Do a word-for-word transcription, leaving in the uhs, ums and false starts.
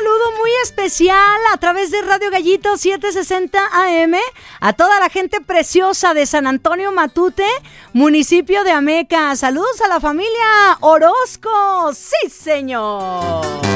saludo muy especial a través de Radio Gallito setecientos sesenta A M a toda la gente preciosa de San Antonio Matute, municipio de Ameca. Saludos a la familia Orozco. ¡Sí, señor!